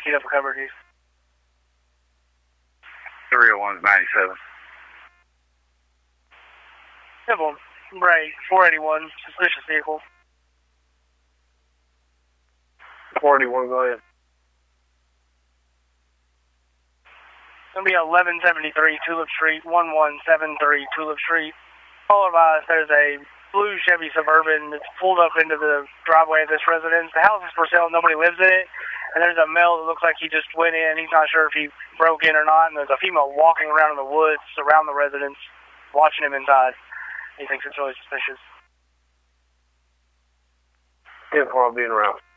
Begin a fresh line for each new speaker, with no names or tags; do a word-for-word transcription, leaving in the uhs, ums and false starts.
keyed up for cover, Chief.
three oh one ninety-seven.
Simple. Right, four eighty-one, suspicious vehicle.
four eighty-one, go ahead.
It's going to be eleven seventy-three Tulip Street, one one seven three Tulip Street. Caller advised there's a blue Chevy Suburban that's pulled up into the driveway of this residence. The house is for sale, nobody lives in it. And there's a male that looks like he just went in. He's not sure if he broke in or not. And there's a female walking around in the woods around the residence, watching him inside. He thinks it's really suspicious.
ten four, I'll be in around.